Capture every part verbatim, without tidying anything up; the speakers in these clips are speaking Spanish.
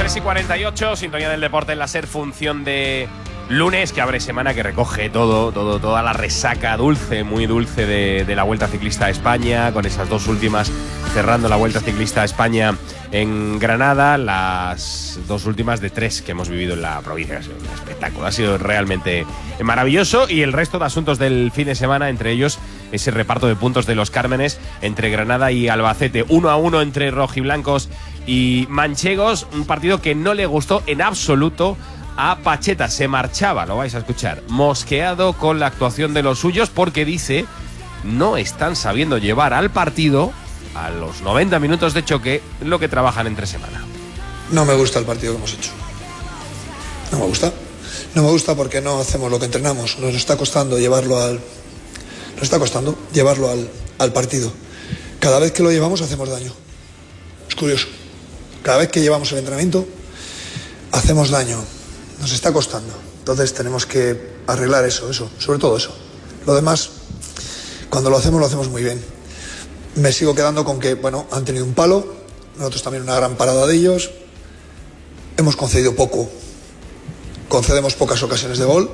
tres y cuarenta y ocho, sintonía del deporte en la SER, función de lunes, que abre semana, que recoge todo, todo, toda la resaca dulce, muy dulce de, de la Vuelta Ciclista a España, con esas dos últimas cerrando la Vuelta Ciclista a España en Granada, las dos últimas de tres que hemos vivido en la provincia. Ha sido un espectáculo, ha sido realmente maravilloso, y el resto de asuntos del fin de semana, entre ellos ese reparto de puntos de los Cármenes entre Granada y Albacete, uno a uno entre rojiblancos y manchegos, un partido que no le gustó en absoluto a Pacheta. Se marchaba, lo vais a escuchar, mosqueado con la actuación de los suyos, porque dice no están sabiendo llevar al partido a los noventa minutos de choque lo que trabajan entre semana. No me gusta el partido que hemos hecho. No me gusta. No me gusta porque no hacemos lo que entrenamos. Nos está costando llevarlo al... Nos está costando llevarlo al, al partido. Cada vez que lo llevamos hacemos daño. Es curioso. Cada vez que llevamos el entrenamiento hacemos daño. Nos está costando. Entonces tenemos que arreglar eso, eso, sobre todo eso. Lo demás, cuando lo hacemos, lo hacemos muy bien. Me sigo quedando con que, bueno, han tenido un palo, nosotros también una gran parada de ellos. Hemos concedido poco, concedemos pocas ocasiones de gol,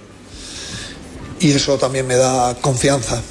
y eso también me da confianza.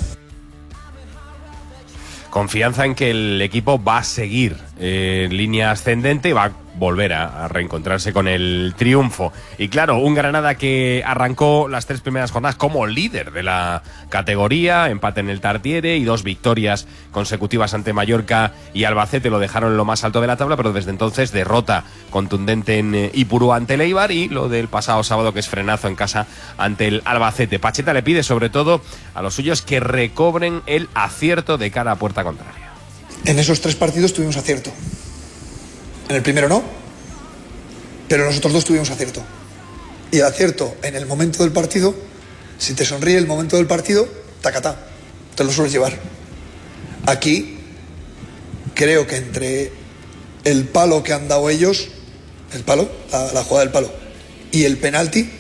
Confianza en que el equipo va a seguir en línea ascendente y va a volver a, a reencontrarse con el triunfo. Y claro, un Granada que arrancó las tres primeras jornadas como líder de la categoría, empate en el Tartiere y dos victorias consecutivas ante Mallorca y Albacete lo dejaron en lo más alto de la tabla, pero desde entonces derrota contundente en Ipurú ante el Eibar, y lo del pasado sábado, que es frenazo en casa ante el Albacete. Pacheta le pide sobre todo a los suyos que recobren el acierto de cara a puerta contraria. En esos tres partidos tuvimos acierto. En el primero no, pero en los otros dos tuvimos acierto. Y el acierto en el momento del partido, si te sonríe el momento del partido, tacatá, te lo sueles llevar. Aquí creo que entre el palo que han dado ellos, el palo, la, la jugada del palo, y el penalti,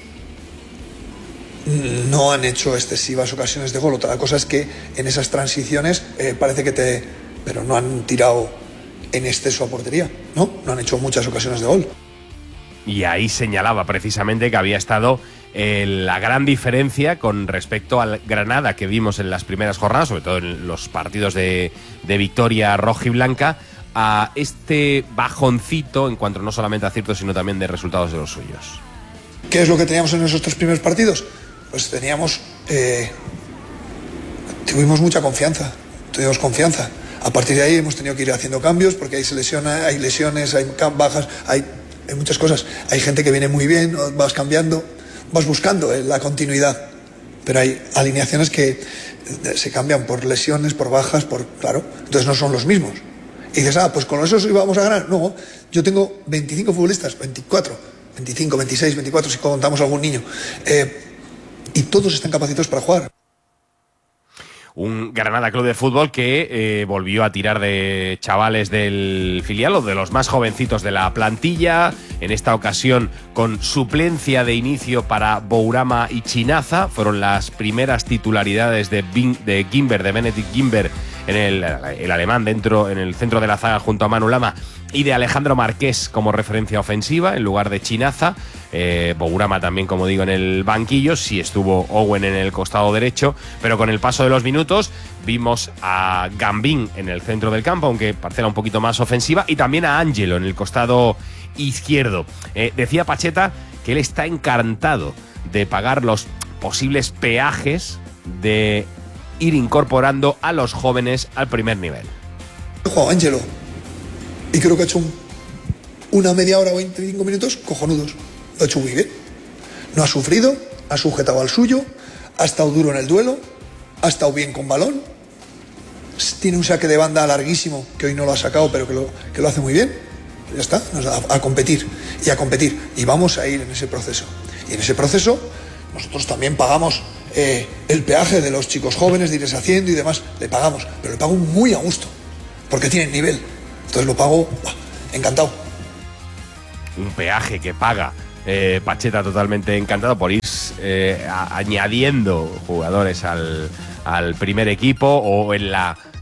no han hecho excesivas ocasiones de gol. Otra cosa es que en esas transiciones eh, parece que te... pero no han tirado en exceso a portería, ¿no? No han hecho muchas ocasiones de gol. Y ahí señalaba precisamente que había estado eh, la gran diferencia con respecto al Granada que vimos en las primeras jornadas, sobre todo en los partidos de, de victoria rojiblanca, a este bajoncito en cuanto no solamente a aciertos, sino también de resultados de los suyos. ¿Qué es lo que teníamos en esos tres primeros partidos? Pues teníamos... Eh, tuvimos mucha confianza, tuvimos confianza. A partir de ahí hemos tenido que ir haciendo cambios porque hay, se lesiona, hay lesiones, hay bajas, hay, hay muchas cosas. Hay gente que viene muy bien, vas cambiando, vas buscando eh, la continuidad. Pero hay alineaciones que se cambian por lesiones, por bajas, por claro, entonces no son los mismos. Y dices, ah, pues con esos íbamos a ganar. No, yo tengo veinticinco futbolistas, veinticuatro, veinticinco, veintiséis, veinticuatro, si contamos algún niño. Eh, y todos están capacitados para jugar. Un Granada Club de Fútbol que eh, volvió a tirar de chavales del filial o de los más jovencitos de la plantilla, en esta ocasión con suplencia de inicio para Bourama y Chinaza. Fueron las primeras titularidades de, Bin, de Gimber, de Benedikt Gimber, en el, el alemán dentro, en el centro de la zaga junto a Manu Lama, y de Alejandro Marqués como referencia ofensiva en lugar de Chinaza. eh, Bourama también, como digo, en el banquillo. Sí estuvo Owen en el costado derecho, pero con el paso de los minutos vimos a Gambín en el centro del campo, aunque parcela un poquito más ofensiva, y también a Ángelo en el costado izquierdo. eh, decía Pacheta que él está encantado de pagar los posibles peajes de ir incorporando a los jóvenes al primer nivel. He jugado Ángelo y creo que ha hecho un, una media hora o veinticinco minutos cojonudos. Lo ha hecho muy bien. No ha sufrido, ha sujetado al suyo, ha estado duro en el duelo, ha estado bien con balón, tiene un saque de banda larguísimo que hoy no lo ha sacado, pero que lo, que lo hace muy bien. Ya está, a, a competir y a competir. Y vamos a ir en ese proceso. Y en ese proceso nosotros también pagamos eh, el peaje de los chicos jóvenes de irles haciendo y demás. Le pagamos, pero le pago muy a gusto, porque tienen nivel. Entonces lo pago, ¡buah!, encantado. Un peaje que paga eh, Pacheta, totalmente encantado por ir eh, a, añadiendo jugadores al, al primer equipo, o en la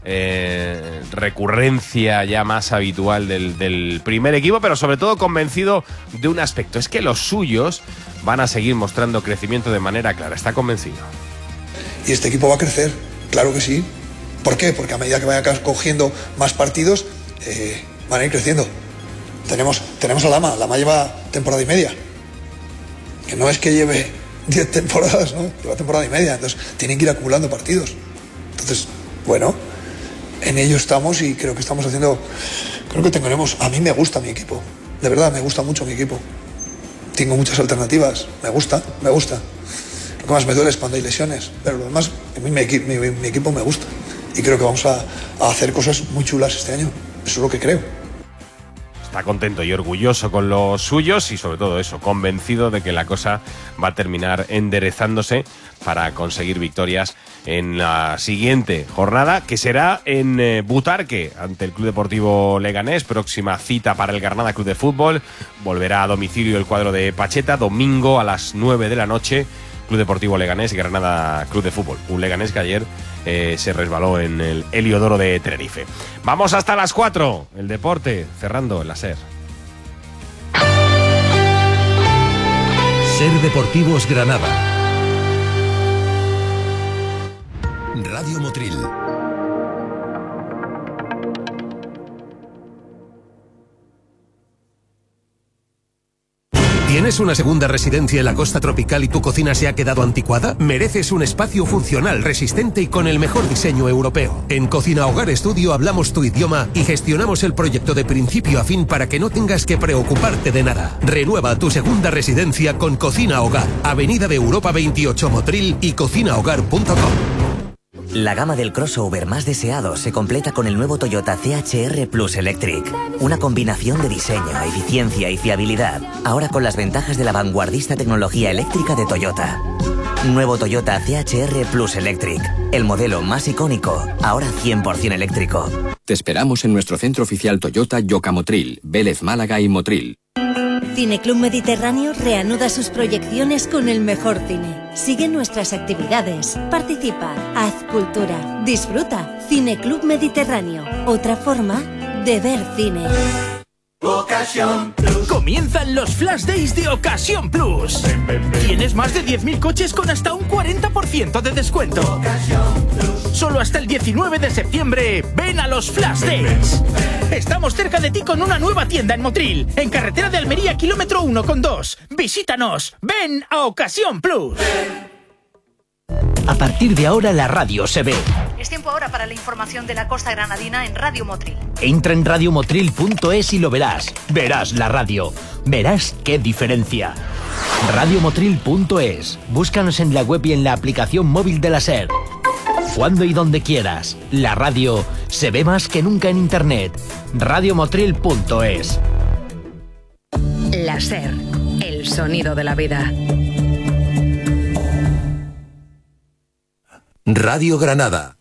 eh, recurrencia ya más habitual del, del primer equipo, pero sobre todo convencido de un aspecto, es que los suyos van a seguir mostrando crecimiento de manera clara, está convencido. Y este equipo va a crecer, claro que sí. ¿Por qué? Porque a medida que vaya cogiendo más partidos, eh, van a ir creciendo. Tenemos, tenemos a Lama, Lama lleva temporada y media. Que no es que lleve diez temporadas, ¿no? Lleva temporada y media, entonces tienen que ir acumulando partidos. Entonces, bueno, en ello estamos y creo que estamos haciendo, creo que tenemos, a mí me gusta mi equipo, de verdad me gusta mucho mi equipo. Tengo muchas alternativas, me gusta, me gusta. Lo que más me duele es cuando hay lesiones, pero lo demás, a mí mi, mi, mi equipo me gusta. Y creo que vamos a, a hacer cosas muy chulas este año, eso es lo que creo. Está contento y orgulloso con los suyos y sobre todo eso, convencido de que la cosa va a terminar enderezándose para conseguir victorias en la siguiente jornada, que será en eh, Butarque, ante el Club Deportivo Leganés. Próxima cita para el Granada Club de Fútbol. Volverá a domicilio el cuadro de Pacheta, domingo a las nueve de la noche. Club Deportivo Leganés y Granada Club de Fútbol. Un Leganés que ayer eh, se resbaló en el Heliodoro de Tenerife. Vamos hasta las cuatro. El deporte, cerrando en la SER. SER Deportivos Granada. Radio Motril. ¿Tienes una segunda residencia en la costa tropical y tu cocina se ha quedado anticuada? Mereces un espacio funcional, resistente y con el mejor diseño europeo. En Cocina Hogar Estudio hablamos tu idioma y gestionamos el proyecto de principio a fin para que no tengas que preocuparte de nada. Renueva tu segunda residencia con Cocina Hogar, Avenida de Europa veintiocho Motril y cocina hogar punto com. La gama del crossover más deseado se completa con el nuevo Toyota C H R Plus Electric. Una combinación de diseño, eficiencia y fiabilidad. Ahora con las ventajas de la vanguardista tecnología eléctrica de Toyota. Nuevo Toyota C H R Plus Electric. El modelo más icónico, ahora cien por ciento eléctrico. Te esperamos en nuestro centro oficial Toyota Yoka Motril, Vélez Málaga y Motril. Cineclub Mediterráneo reanuda sus proyecciones con el mejor cine. Sigue nuestras actividades, participa, haz cultura, disfruta. Cineclub Mediterráneo, otra forma de ver cine. Ocasión Plus. Comienzan los Flash Days de Ocasión Plus. Ven, ven, ven. Tienes más de diez mil coches con hasta un cuarenta por ciento de descuento. Ocasión Plus. Solo hasta el diecinueve de septiembre. Ven a los Flash Days. Ven, ven. Estamos cerca de ti con una nueva tienda en Motril, en carretera de Almería, kilómetro uno con dos. Visítanos. Ven a Ocasión Plus. A partir de ahora la radio se ve. Es tiempo ahora para la información de la costa granadina en Radio Motril. Entra en radio motril punto es y lo verás. Verás la radio. Verás qué diferencia. radio motril punto es. Búscanos en la web y en la aplicación móvil de la SER. Cuando y donde quieras. La radio se ve más que nunca en internet. radio motril punto es. La SER. El sonido de la vida. Radio Granada.